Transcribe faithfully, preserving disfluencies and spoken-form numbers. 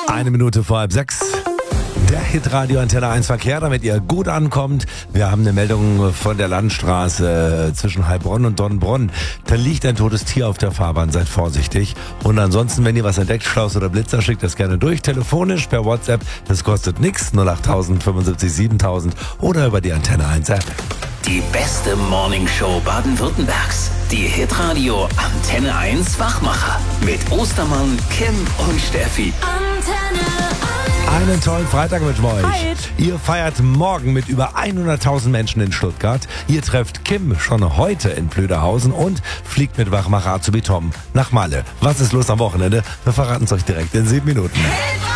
Eine Minute vor halb sechs. Der Hitradio Antenne eins Verkehr, damit ihr gut ankommt. Wir haben eine Meldung von der Landstraße zwischen Heilbronn und Dornbronn. Da liegt ein totes Tier auf der Fahrbahn, seid vorsichtig. Und ansonsten, wenn ihr was entdeckt, Schlaus oder Blitzer, schickt das gerne durch. Telefonisch, per WhatsApp, das kostet nichts. null acht tausend fünfundsiebzig siebentausend oder über die Antenne eins App. Die beste Morningshow Baden-Württembergs. Die Hitradio Antenne eins Wachmacher. Mit Ostermann, Kim und Steffi. Antenne Einen tollen Freitag mit euch. Hi. Ihr feiert morgen mit über hunderttausend Menschen in Stuttgart. Ihr trefft Kim schon heute in Plöderhausen und fliegt mit Wachmacher Azubi Tom nach Malle. Was ist los am Wochenende? Wir verraten es euch direkt in sieben Minuten.